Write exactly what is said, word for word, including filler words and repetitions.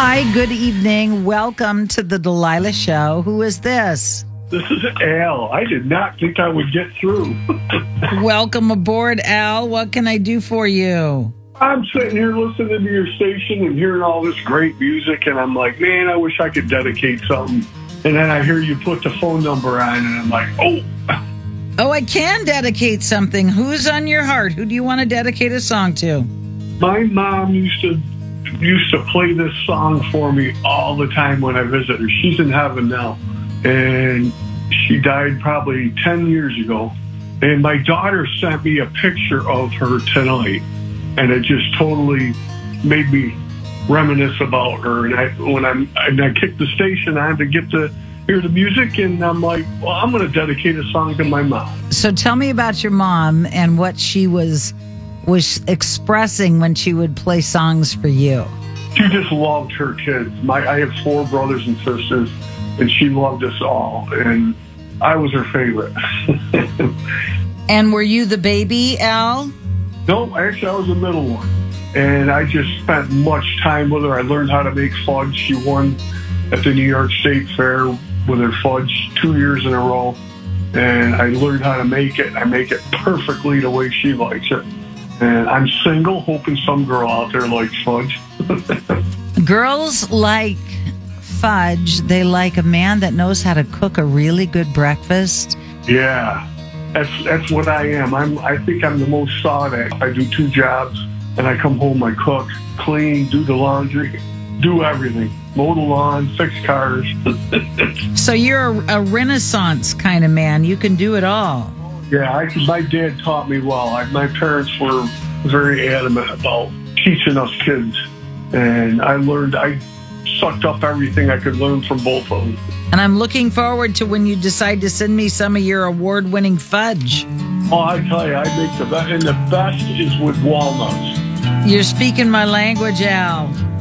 Hi, good evening. Welcome to the Delilah Show. Who is this? This is Al. I did not think I would get through. Welcome aboard, Al. What can I do for you? I'm sitting here listening to your station and hearing all this great music, and I'm like, man, I wish I could dedicate something. And then I hear you put the phone number on, and I'm like, oh. Oh, I can dedicate something. Who's on your heart? Who do you want to dedicate a song to? My mom used to used to play this song for me all the time when I visit her. She's in heaven now, and she died probably ten years ago. And my daughter sent me a picture of her tonight, and it just totally made me reminisce about her. And I, when I'm, and I kicked the station on to get to hear the music, and I'm like, well, I'm going to dedicate a song to my mom. So tell me about your mom and what she was was expressing when she would play songs for you. She just loved her kids. My, I have four brothers and sisters, and she loved us all, and I was her favorite. And were you the baby, Al? No, actually, I was the middle one. And I just spent much time with her. I learned how to make fudge. She won at the New York State Fair with her fudge two years in a row. And I learned how to make it. I make it perfectly the way she likes it. And I'm single, hoping some girl out there likes fudge. Girls like fudge. They like a man that knows how to cook a really good breakfast. Yeah, that's that's what I am. I'm. I think I'm the most sought after. I do two jobs, and I come home, I cook, clean, do the laundry, do everything. Mow the lawn, fix cars. So you're a, a Renaissance kind of man. You can do it all. Yeah, I, my dad taught me well. I, my parents were very adamant about teaching us kids. And I learned, I sucked up everything I could learn from both of them. And I'm looking forward to when you decide to send me some of your award-winning fudge. Oh, I tell you, I make the best. And the best is with walnuts. You're speaking my language, Al.